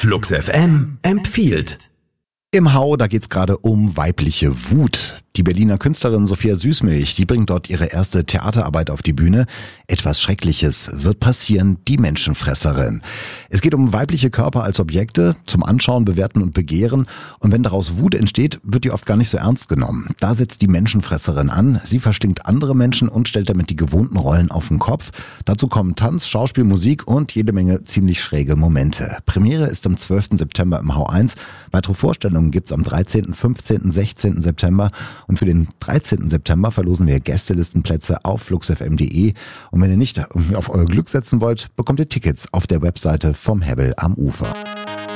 Flux FM empfiehlt. Im Hau, da geht's gerade um weibliche Wut. Die Berliner Künstlerin Sophia Süßmilch, die bringt dort ihre erste Theaterarbeit auf die Bühne. Etwas Schreckliches wird passieren, die Menschenfresserin. Es geht um weibliche Körper als Objekte, zum Anschauen, Bewerten und Begehren. Und wenn daraus Wut entsteht, wird die oft gar nicht so ernst genommen. Da setzt die Menschenfresserin an. Sie verstinkt andere Menschen und stellt damit die gewohnten Rollen auf den Kopf. Dazu kommen Tanz, Schauspiel, Musik und jede Menge ziemlich schräge Momente. Premiere ist am 12. September im Hau 1. Weitere Vorstellungen gibt's am 13., 15., 16. September. Und für den 13. September verlosen wir Gästelistenplätze auf fluxfm.de. Und wenn ihr nicht auf euer Glück setzen wollt, bekommt ihr Tickets auf der Webseite vom Hebbel am Ufer.